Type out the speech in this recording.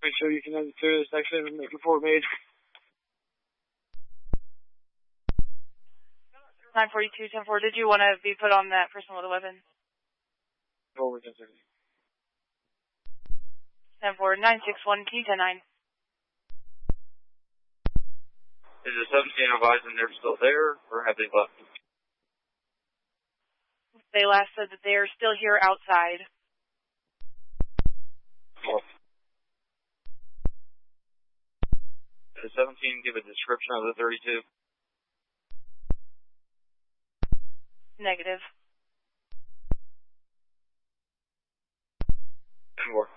make sure you can clear this section and make report made. 942, 10-4, did you want to be put on that person with a weapon? Over 10-30. 10-4, 961, key 10-9. Is the 17 advising they're still there, or have they left? They last said that they are still here outside. Did the 17 give a description of the 32? Negative. 10-4.